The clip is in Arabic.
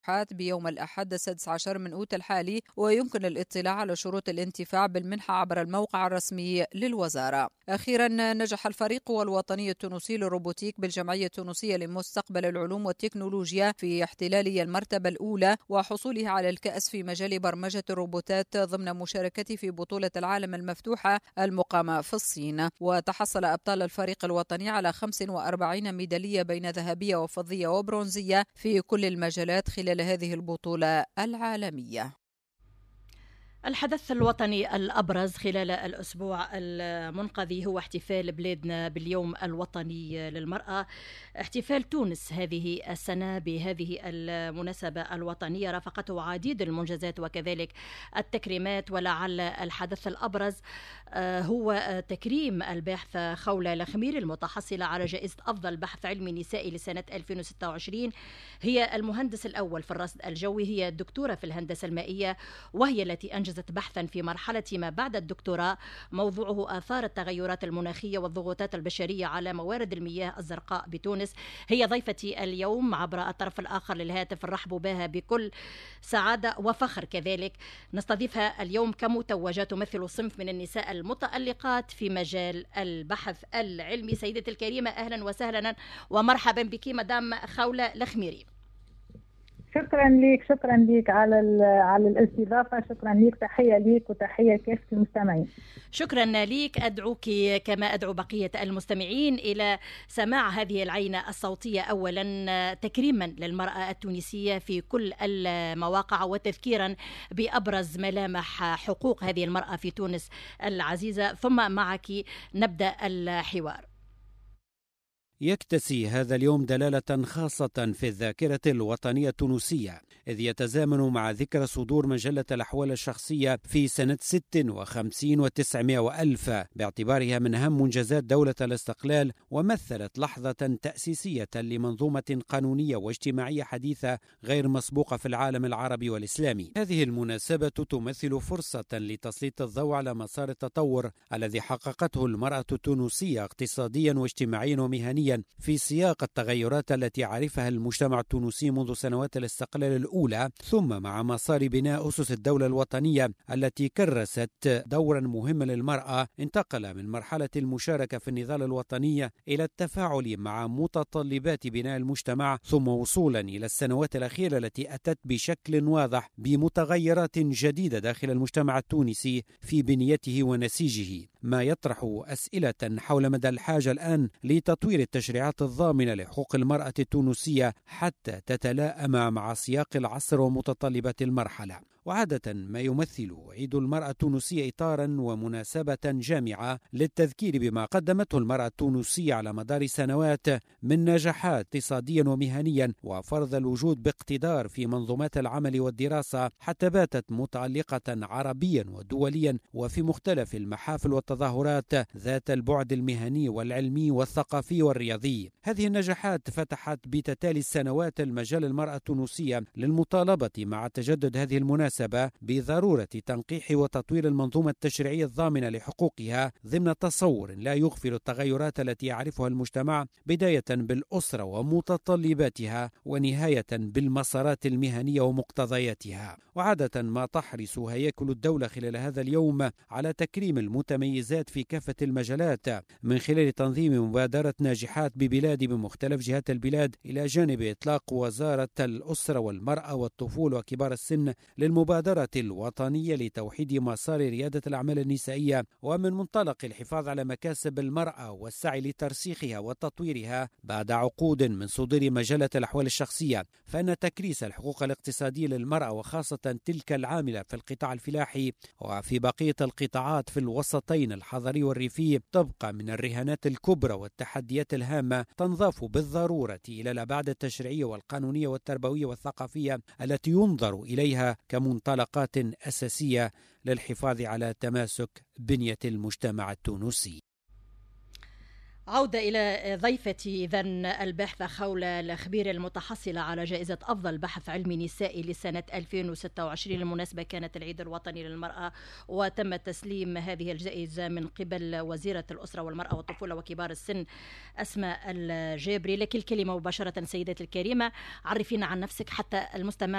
بيوم الأحد 16 من أوت الحالي، ويمكن الاطلاع على شروط الانتفاع بالمنحة عبر الموقع الرسمي للوزارة. أخيرا، نجح الفريق الوطني التونسي للروبوتيك بالجمعية التونسية لمستقبل العلوم والتكنولوجيا في احتلال المرتبة الأولى وحصوله على الكأس في مجال برمجة الروبوتات ضمن مشاركته في بطولة العالم المفتوحة المقامة في الصين. وتحصل أبطال الفريق الوطني على 45 ميدالية بين ذهبية وفضية وبرونزية في كل المجالات خلال هذه البطولة العالمية. الحدث الوطني الأبرز خلال الأسبوع المنقضي هو احتفال بلادنا باليوم الوطني للمرأة. احتفال تونس هذه السنة بهذه المناسبة الوطنية رافقته عديد المنجزات وكذلك التكريمات، ولعل الحدث الأبرز هو تكريم الباحثة خولة لخمير المتحصلة على جائزة أفضل بحث علمي نسائي لسنة 2026. هي المهندس الأول في الرصد الجوي، هي الدكتورة في الهندسة المائية، وهي التي أنجزت بحثا في مرحلة ما بعد الدكتوراه موضوعه آثار التغيرات المناخية والضغوطات البشرية على موارد المياه الزرقاء بتونس. هي ضيفتي اليوم عبر الطرف الآخر للهاتف، نرحب بها بكل سعادة وفخر. كذلك نستضيفها اليوم كمتوجة تمثل صنف من النساء المتألقات في مجال البحث العلمي. سيدتي الكريمة، أهلا وسهلا ومرحبا بك مدام خولة لخميري. شكرا لك على الاستضافة. شكرا لك، تحية لك وتحية كافة المستمعين. شكرا لك. أدعوك كما أدعو بقية المستمعين إلى سماع هذه العينة الصوتية، أولا تكريما للمرأة التونسية في كل المواقع وتذكيرا بأبرز ملامح حقوق هذه المرأة في تونس العزيزة، ثم معك نبدأ الحوار. يكتسي هذا اليوم دلالة خاصة في الذاكرة الوطنية التونسية، إذ يتزامن مع ذكرى صدور مجلة الأحوال الشخصية في سنة 56 و900 وألف، باعتبارها من أهم منجزات دولة الاستقلال، ومثلت لحظة تأسيسية لمنظومة قانونية واجتماعية حديثة غير مسبوقة في العالم العربي والإسلامي. هذه المناسبة تمثل فرصة لتسليط الضوء على مسار التطور الذي حققته المرأة التونسية اقتصاديا واجتماعيا ومهنيا في سياق التغيرات التي عرفها المجتمع التونسي منذ سنوات الاستقلال الأولى، ثم مع مسار بناء أسس الدولة الوطنية التي كرست دورا مهما للمرأة، انتقل من مرحلة المشاركة في النضال الوطني إلى التفاعل مع متطلبات بناء المجتمع، ثم وصولا إلى السنوات الأخيرة التي أتت بشكل واضح بمتغيرات جديدة داخل المجتمع التونسي في بنيته ونسيجه، ما يطرح أسئلة حول مدى الحاجة الآن لتطوير التشريعات الضامنة لحقوق المرأة التونسية حتى تتلائم مع سياق العصر ومتطلبات المرحلة. وعادة ما يمثل عيد المرأة التونسية إطارا ومناسبة جامعة للتذكير بما قدمته المرأة التونسية على مدار سنوات من نجاحات اقتصاديا ومهنيا، وفرض الوجود باقتدار في منظومات العمل والدراسة، حتى باتت متألقة عربيا ودوليا وفي مختلف المحافل والتظاهرات ذات البعد المهني والعلمي والثقافي والرياضي. هذه النجاحات فتحت بتتالي السنوات المجال المرأة التونسية للمطالبة مع تجدد هذه المناسبة بضرورة تنقيح وتطوير المنظومة التشريعية الضامنة لحقوقها ضمن تصور لا يغفل التغيرات التي يعرفها المجتمع، بداية بالأسرة ومتطلباتها ونهاية بالمسارات المهنية ومقتضياتها. وعادة ما تحرص هياكل الدولة خلال هذا اليوم على تكريم المتميزات في كافة المجالات من خلال تنظيم مبادرة ناجحات ببلاد بمختلف جهات البلاد، إلى جانب إطلاق وزارة الأسرة والمرأة والطفولة وكبار السن للمبادرة الوطنية لتوحيد مسار ريادة الأعمال النسائية، ومن منطلق الحفاظ على مكاسب المرأة والسعي لترسيخها وتطويرها بعد عقود من صدور مجلة الأحوال الشخصية، فإن تكريس الحقوق الاقتصادية للمرأة وخاصة تلك العاملة في القطاع الفلاحي وفي بقية القطاعات في الوسطين الحضري والريفي تبقى من الرهانات الكبرى والتحديات الهامة، تنضاف بالضرورة إلى الأبعاد التشريعية والقانونية والتربوية والثقافية التي ينظر إليها كمنطلقات أساسية للحفاظ على تماسك بنية المجتمع التونسي. عودة إلى ضيفتي إذن الباحثة خولة الخبير المتحصلة على جائزة أفضل بحث علمي نسائي لسنة 2026. المناسبة كانت العيد الوطني للمرأة، وتم تسليم هذه الجائزة من قبل وزيرة الأسرة والمرأة والطفولة وكبار السن أسماء الجابري. لك الكلمة مباشرة سيدتي الكريمة، عرفينا عن نفسك حتى المستمع